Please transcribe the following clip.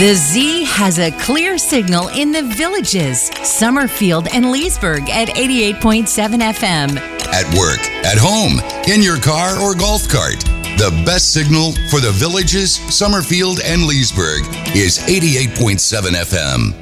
The Z has a clear signal in the Villages, Summerfield and Leesburg at 88.7 FM. At work, at home, in your car or golf cart. The best signal for the Villages, Summerfield and Leesburg is 88.7 FM.